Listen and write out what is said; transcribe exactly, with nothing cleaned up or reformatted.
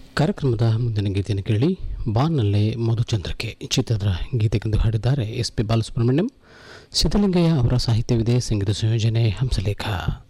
ಕಾರ್ಯಕ್ರಮದ ಮುಂದಿನ ಗೀತೆಯನ್ನು ಕೇಳಿ. ಬಾನಲ್ಲೇ ಮಧುಚಂದ್ರಕ್ಕೆ ಚಿತ್ರದ ಗೀತೆಗೆಂದು ಹಾಡಿದ್ದಾರೆ ಎಸ್ ಪಿ ಬಾಲಸುಬ್ರಹ್ಮಣ್ಯಂ. ಸಿದ್ದಲಿಂಗಯ್ಯ ಅವರ ಸಾಹಿತ್ಯವಿದೆ, ಸಂಗೀತ ಸಂಯೋಜನೆ ಹಂಸಲೇಖ.